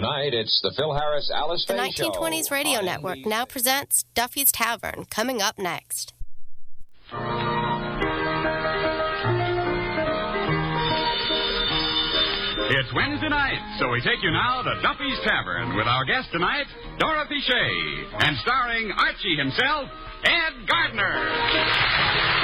Tonight, it's the Phil Harris Alice The Faye Show. 1920s Radio Network now presents Duffy's Tavern, coming up next. It's Wednesday night, so we take you now to Duffy's Tavern with our guest tonight, Dorothy Shay, and starring Archie himself, Ed Gardner.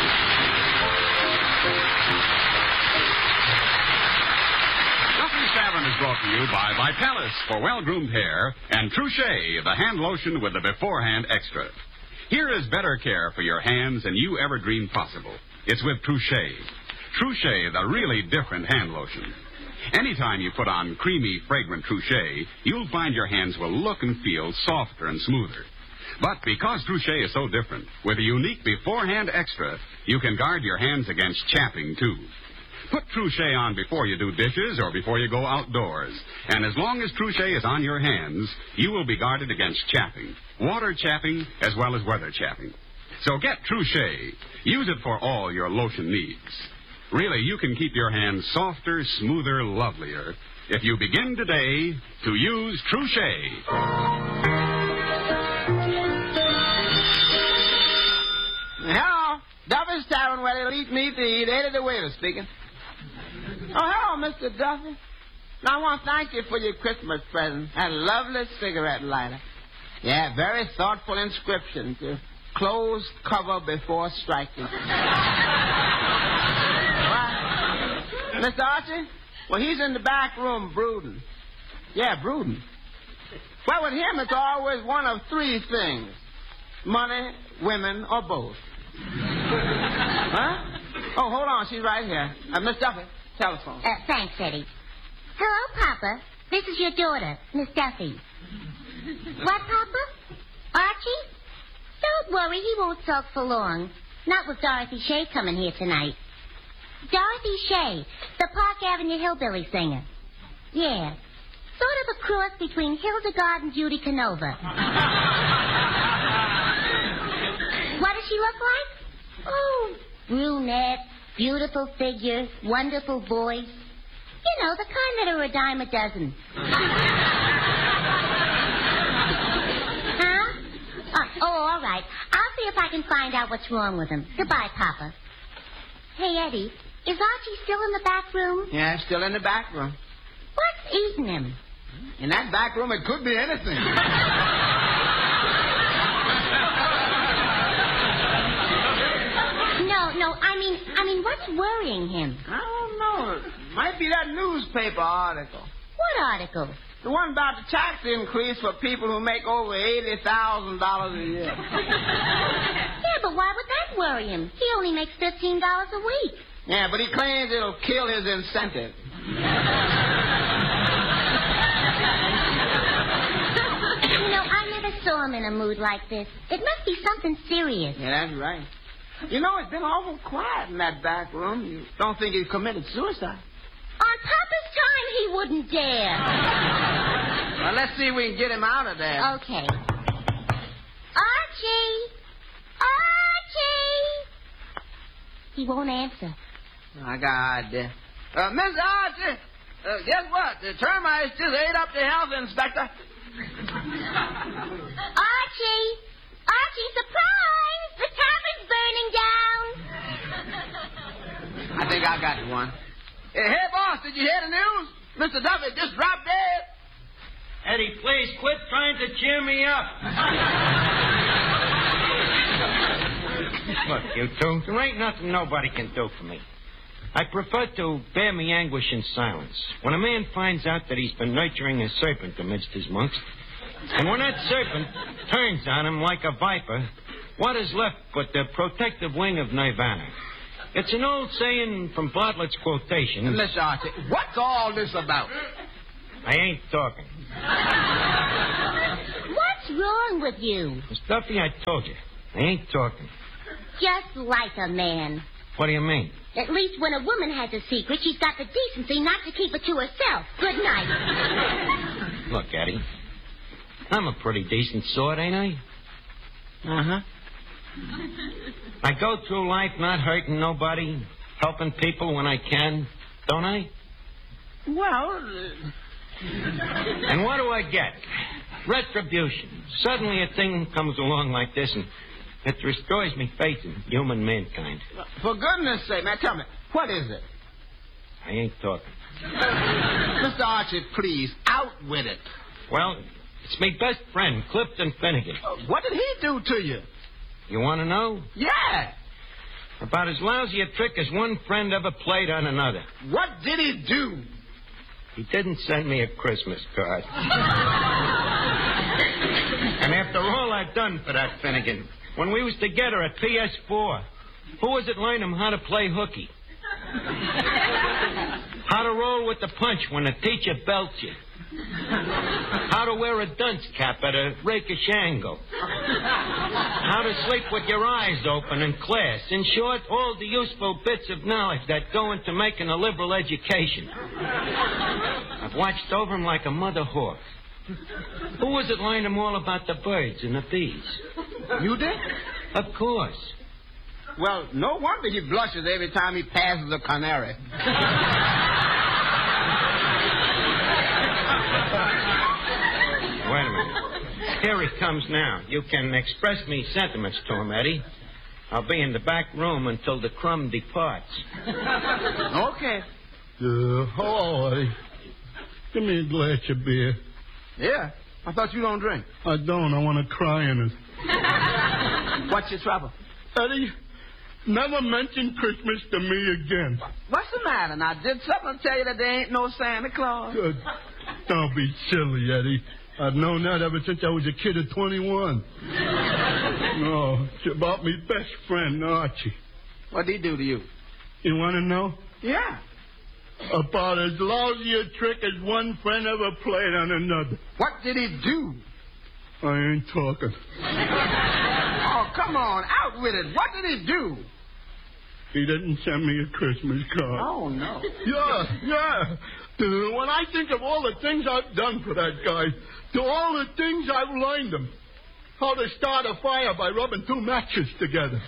Duffy's Tavern is brought to you by Vitalis for well-groomed hair and Trouchet, the hand lotion with the beforehand extra. Here is better care for your hands than you ever dreamed possible. It's with Trouchet. Trouchet, the really different hand lotion. Anytime you put on creamy, fragrant Trouchet, you'll find your hands will look and feel softer and smoother. But because Trouchet is so different, with a unique beforehand extra, you can guard your hands against chapping, too. Put Trouchet on before you do dishes or before you go outdoors. And as long as Trouchet is on your hands, you will be guarded against chapping. Water chapping as well as weather chapping. So get Trouchet. Use it for all your lotion needs. Really, you can keep your hands softer, smoother, lovelier if you begin today to use Trouchet. Hello, Duffy's Tavern, where they'll eat meat to eat. Eddie the waiter speaking. Oh, hello, Mr. Duffy. Now, I want to thank you for your Christmas present. That lovely cigarette lighter. Yeah, very thoughtful inscription to close cover before striking. Mr. Archie? Well, he's in the back room brooding. Yeah, brooding. Well, with him, it's always one of three things. Money, women, or both. Huh? Oh, hold on. She's right here. Miss Duffy, telephone. Thanks, Eddie. Hello, Papa. This is your daughter, Miss Duffy. What, Papa? Archie? Don't worry, he won't sulk for long. Not with Dorothy Shay coming here tonight. Dorothy Shay, the Park Avenue hillbilly singer. Yeah. Sort of a cross between Hildegard and Judy Canova. What does she look like? Oh, brunette, beautiful figure, wonderful voice. You know, the kind that are a dime a dozen. Huh? Oh, all right. I'll see if I can find out what's wrong with him. Goodbye, Papa. Hey, Eddie, is Archie still in the back room? Yeah, still in the back room. What's eating him? In that back room, it could be anything. No, I mean, what's worrying him? I don't know. It might be that newspaper article. What article? The one about the tax increase for people who make over $80,000 a year. Yeah, but why would that worry him? He only makes $15 a week. Yeah, but he claims it'll kill his incentive. You know, I never saw him in a mood like this. It must be something serious. Yeah, that's right. You know, it's been awful quiet in that back room. You don't think he committed suicide? On Papa's time, he wouldn't dare. Well, let's see if we can get him out of there. Okay. Archie! Archie! He won't answer. I got an idea. Miss Archie, guess what? The termites just ate up the health inspector. Archie! Archie, surprise! The tavern's burning down. I think I got one. Hey, boss, did you hear the news? Mr. Duffy just dropped dead. Eddie, please quit trying to cheer me up. Look, you two, there ain't nothing nobody can do for me. I prefer to bear me anguish in silence. When a man finds out that he's been nurturing a serpent amidst his monks, and when that serpent turns on him like a viper, what is left but the protective wing of nirvana? It's an old saying from Bartlett's quotation. Listen, Archie, what's all this about? I ain't talking. What's wrong with you? Miss Duffy, I told you. I ain't talking. Just like a man. What do you mean? At least when a woman has a secret, she's got the decency not to keep it to herself. Good night. Look, Eddie, I'm a pretty decent sort, ain't I? Uh-huh. I go through life not hurting nobody, helping people when I can, don't I? Well, And what do I get? Retribution. Suddenly a thing comes along like this, and it destroys me faith in human mankind. For goodness sake, man, tell me, what is it? I ain't talking. Mr. Archie, please, out with it. Well, it's my best friend, Clifton Finnegan. What did he do to you? You want to know? Yeah. About as lousy a trick as one friend ever played on another. What did he do? He didn't send me a Christmas card. And after all I've done for that Finnegan, when we was together at PS4, who was it learned him how to play hooky? How to roll with the punch when the teacher belts you. How to wear a dunce cap at a rakish angle. How to sleep with your eyes open in class. In short, all the useful bits of knowledge that go into making a liberal education. I've watched over him like a mother hawk. Who was it learned him all about the birds and the bees? You did? Of course. Well, no wonder he blushes every time he passes a canary. Wait a minute. Here he comes now. You can express me sentiments to him, Eddie. I'll be in the back room until the crumb departs. Okay. Hello, Eddie. Give me a glass of beer. Yeah. I thought you don't drink. I don't. I want to cry in it. What's your trouble? Eddie, never mention Christmas to me again. What's the matter? Now, did someone tell you that there ain't no Santa Claus? Good. Don't be silly, Eddie. I've known that ever since I was a kid of 21. No, it's about me best friend, Archie. What'd he do to you? You want to know? Yeah. About as lousy a trick as one friend ever played on another. What did he do? I ain't talking. Oh, come on, out with it. What did he do? He didn't send me a Christmas card. Oh, no. Yeah. When I think of all the things I've done for that guy, to all the things I've learned him, how to start a fire by rubbing two matches together,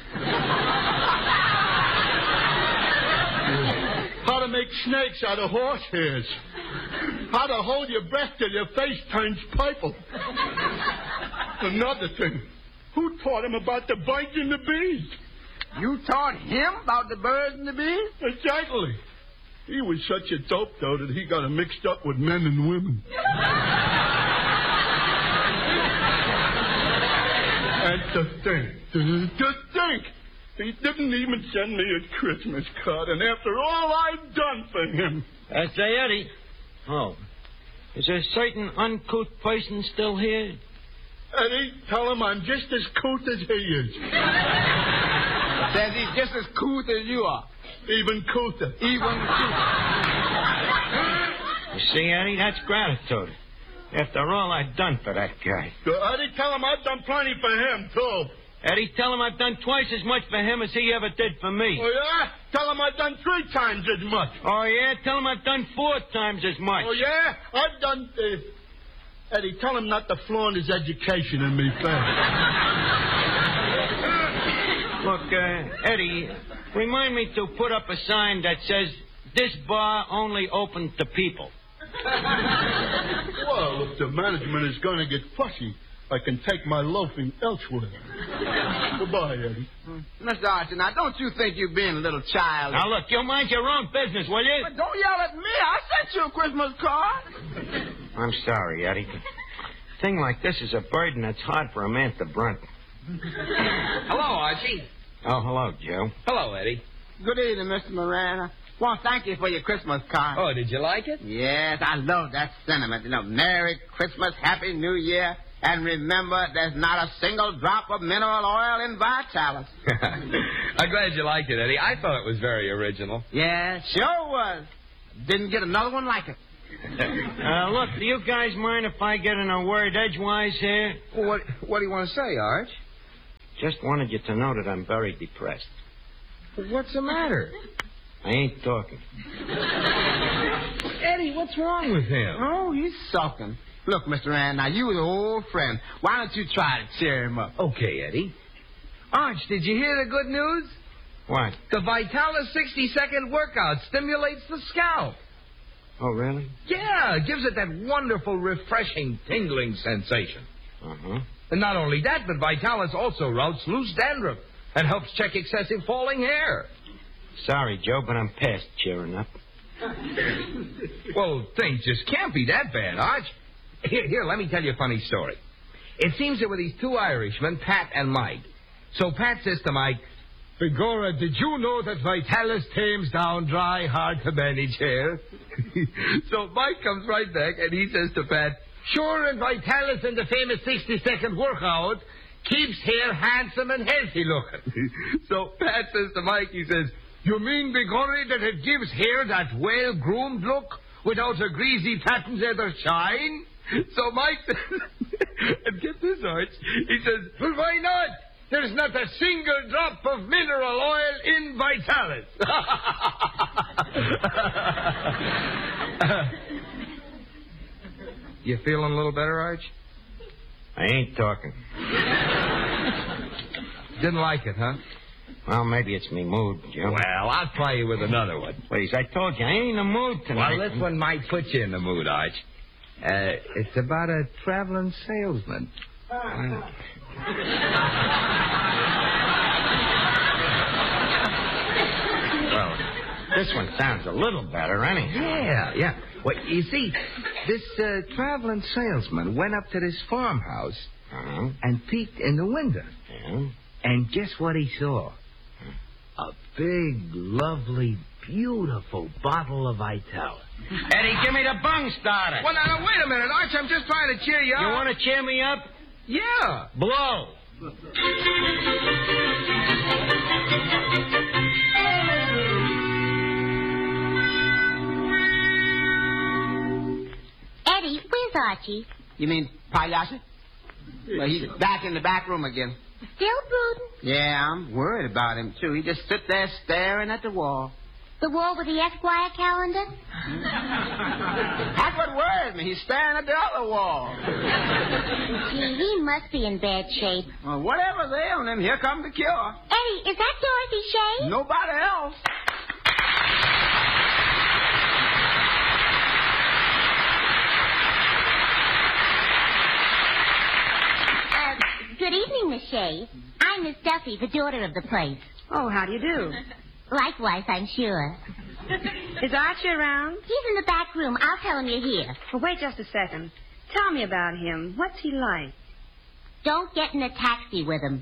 how to make snakes out of horse hairs, how to hold your breath till your face turns purple. Another thing, who taught him about the birds and the bees? You taught him about the birds and the bees? Exactly. He was such a dope, though, that he got mixed up with men and women. And to think, he didn't even send me a Christmas card, and after all I've done for him. Say, Eddie. Oh, is there a certain uncouth person still here? Eddie, tell him I'm just as couth as he is. Says he's just as couth as you are. Even couther. Even couther. You see, Eddie, that's gratitude. After all I've done for that guy. Eddie, tell him I've done plenty for him, too. Eddie, tell him I've done twice as much for him as he ever did for me. Oh, yeah? Tell him I've done 3 times as much. Oh, yeah? Tell him I've done 4 times as much. Oh, yeah? I've done... Eddie, tell him not to flaunt his education in me face. Look, Eddie, remind me to put up a sign that says, "This bar only open to people." Well, if the management is going to get fussy, I can take my loafing elsewhere. Goodbye, Eddie. Mr. Archie, now, don't you think you're being a little child? Now, look, you mind your own business, will you? But don't yell at me. I sent you a Christmas card. I'm sorry, Eddie. A thing like this is a burden that's hard for a man to brunt. Hello, Archie. Oh, hello, Joe. Hello, Eddie. Good evening, Mr. Moran. I want to thank you for your Christmas card. Oh, did you like it? Yes, I love that sentiment. You know, Merry Christmas, Happy New Year, and remember, there's not a single drop of mineral oil in Vitalis. I'm glad you liked it, Eddie. I thought it was very original. Yeah, sure was. Didn't get another one like it. Look, do you guys mind if I get in a word edgewise here? Well, what do you want to say, Arch? Just wanted you to know that I'm very depressed. What's the matter? I ain't talking. Eddie, what's wrong with him? Oh, he's sulking. Look, Mr. Rand, now you was an old friend. Why don't you try to cheer him up? Okay, Eddie. Arch, did you hear the good news? What? The Vitalis 60-second workout stimulates the scalp. Oh, really? Yeah, it gives it that wonderful, refreshing, tingling sensation. Uh-huh. And not only that, but Vitalis also routes loose dandruff and helps check excessive falling hair. Sorry, Joe, but I'm past cheering up. Well, things just can't be that bad, Arch. Here, let me tell you a funny story. It seems there were these two Irishmen, Pat and Mike. So Pat says to Mike, "Begorra, did you know that Vitalis tames down dry, hard-to-manage hair?" So Mike comes right back, and he says to Pat, "Sure, and Vitalis in the famous 60-second workout keeps hair handsome and healthy looking." So Pat says to Mike, he says, "You mean, Begorra, that it gives hair that well-groomed look without a greasy patent leather shine?" So Mike says, and get this, Arch, he says, "Well, why not? There's not a single drop of mineral oil in Vitalis." You feeling a little better, Arch? I ain't talking. Didn't like it, huh? Well, maybe it's me mood, Joe. Well, I'll try you with another one. Please, I told you, I ain't in the mood tonight. Well, this one might put you in the mood, Arch. It's about a traveling salesman. Well, this one sounds a little better, anyhow. Yeah. Well, you see, this traveling salesman went up to this farmhouse and peeked in the window. Yeah. And guess what he saw? A big, lovely, beautiful bottle of Vitalis. Eddie, give me the bung starter. Well, now, wait a minute, Arch. I'm just trying to cheer you up. You want to cheer me up? Yeah. Blow. Eddie, where's Archie? You mean Payashi? Well, he's back in the back room again. Still brooding? Yeah, I'm worried about him, too. He just sit there staring at the wall. The wall with the Esquire calendar? That's what worries me. He's staring at the other wall. Gee, he must be in bad shape. Well, whatever's ailing him, here comes the cure. Eddie, is that Dorothy Shay? Nobody else. Good evening, Miss Shay. I'm Miss Duffy, the daughter of the place. Oh, how do you do? Likewise, I'm sure. Is Archie around? He's in the back room. I'll tell him you're here. Well, wait just a second. Tell me about him. What's he like? Don't get in a taxi with him.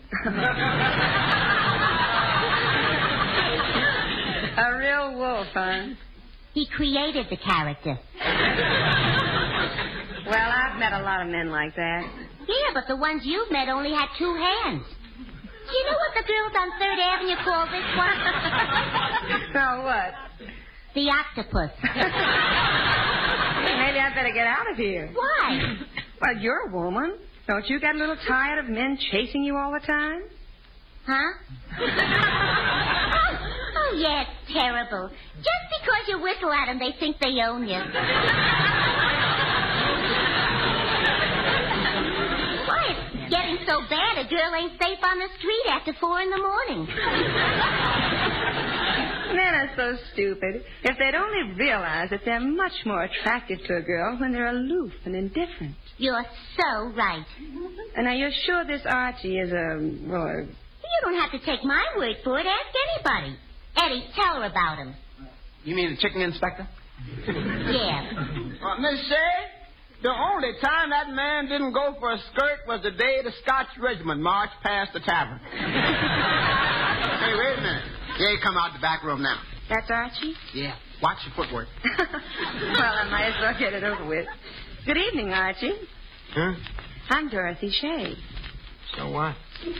A real wolf, huh? He created the character. Well, I've met a lot of men like that. Yeah, but the ones you've met only had two hands. Do you know what the girls on 3rd Avenue call this one? Oh, what? The octopus. Maybe I'd better get out of here. Why? Well, you're a woman. Don't you get a little tired of men chasing you all the time? Huh? Oh, yeah, it's terrible. Just because you whistle at them, they think they own you. Why, it's getting so bad a girl ain't safe on the street after 4 a.m. Men are so stupid. If they'd only realize that they're much more attractive to a girl when they're aloof and indifferent. You're so right. And now you're sure this Archie is You don't have to take my word for it. Ask anybody. Eddie, tell her about him. You mean the chicken inspector? Yeah. Miss Shay, the only time that man didn't go for a skirt was the day the Scotch regiment marched past the tavern. Hey, wait a minute. Yeah, you come out the back room now. That's Archie? Yeah. Watch your footwork. Well, I might as well get it over with. Good evening, Archie. Huh? I'm Dorothy Shay. So what?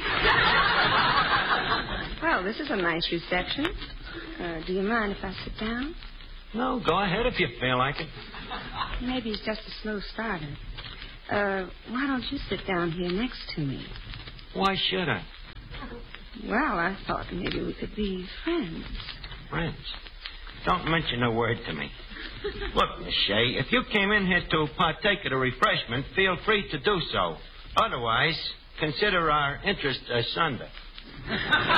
Well, this is a nice reception. Do you mind if I sit down? No, go ahead if you feel like it. Maybe it's just a slow starter. Why don't you sit down here next to me? Why should I? Well, I thought maybe we could be friends. Friends? Don't mention a word to me. Look, Miss Shay, if you came in here to partake of the refreshment, feel free to do so. Otherwise, consider our interest asunder.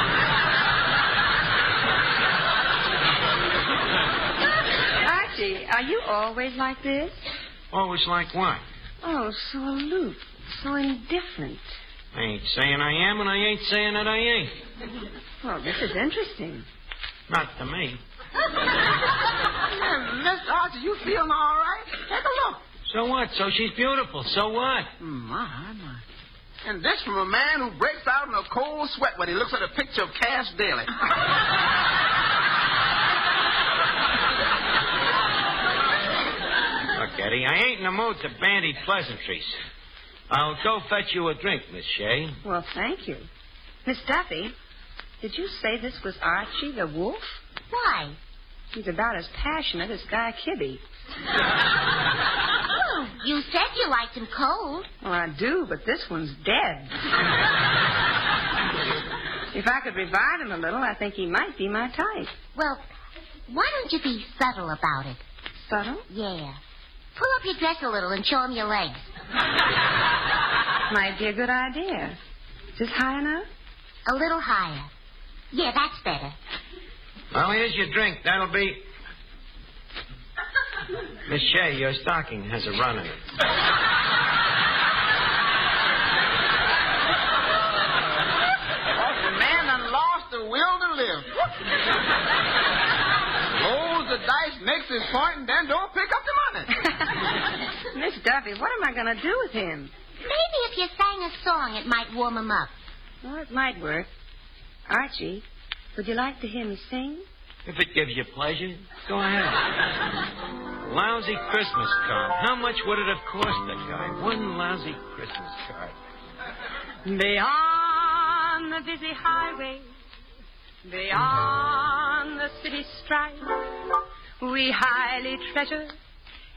Archie, Are you always like this? Always like what? Oh, so aloof, so indifferent. I ain't saying I am, and I ain't saying that I ain't. Well, this is interesting. Not to me. Mr. Archie, you feeling all right? Take a look. So what? So she's beautiful. So what? My. And this from a man who breaks out in a cold sweat when he looks at a picture of Cash Daly. Look, Eddie, I ain't in the mood to bandy pleasantries. I'll go fetch you a drink, Miss Shea. Well, thank you. Miss Duffy, did you say this was Archie the Wolf? Why? He's about as passionate as Guy Kibbe. Oh, you said you liked him cold. Well, I do, but this one's dead. If I could revive him a little, I think he might be my type. Well, why don't you be subtle about it? Subtle? Yeah. Pull up your dress a little and show him your legs. Might be a good idea. Is this high enough? A little higher. Yeah, that's better. Well, here's your drink. That'll be... Miss Shea, your stocking has a run in it. The man done lost the will to live. Rolls the dice, makes his point, and then don't pick up the money. Miss Duffy, what am I going to do with him? Maybe if you sang a song, it might warm him up. Well, it might work. Archie, would you like to hear me sing? If it gives you pleasure, go ahead. Lousy Christmas card. How much would it have cost the guy? One lousy Christmas card. Beyond the busy highway, beyond the city strife, we highly treasure